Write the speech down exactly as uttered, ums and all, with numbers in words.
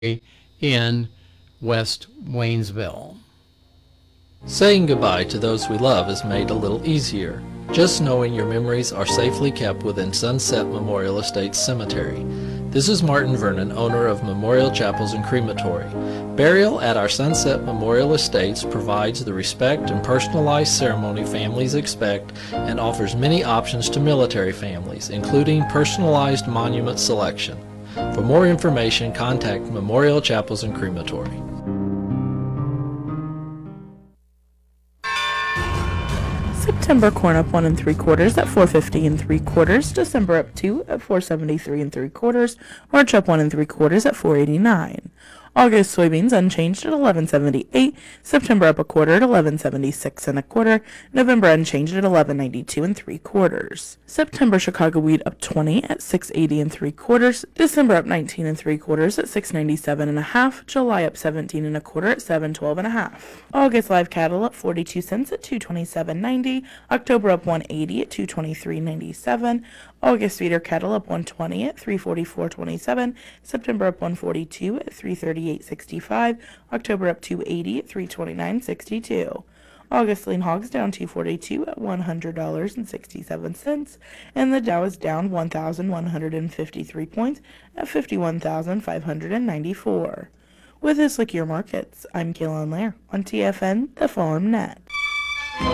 in West Waynesville. Saying goodbye to those we love is made a little easier, just knowing your memories are safely kept within Sunset Memorial Estates Cemetery. This is Martin Vernon, owner of Memorial Chapels and Crematory. Burial at our Sunset Memorial Estates provides the respect and personalized ceremony families expect and offers many options to military families, including personalized monument selection. For more information, contact Memorial Chapels and Crematory. September corn up one and three quarters at four fifty and three quarters. December up two at four seventy three and three quarters. March up one and three quarters at four eighty nine. August soybeans unchanged at eleven seventy eight. September up a quarter at eleven seventy six and a quarter. November unchanged at eleven ninety two and three quarters. September Chicago wheat up twenty at six eighty and three quarters. December up nineteen and three quarters at six ninety seven and a half. July up seventeen and a quarter at seven twelve and a half. August live cattle up forty two cents at two twenty seven ninety. October up one eighty at two twenty three ninety seven. August feeder cattle up one twenty at three forty-four twenty-seven. September up one forty-two at three thirty-eight sixty-five. October up two eighty at three twenty-nine sixty-two. August lean hogs down two forty-two at one hundred dollars and sixty-seven cents, and the Dow is down one thousand one hundred fifty-three points at fifty-one thousand five hundred ninety-four. With this, like your markets, I'm Kaylin Lair on T F N, the Farm Net.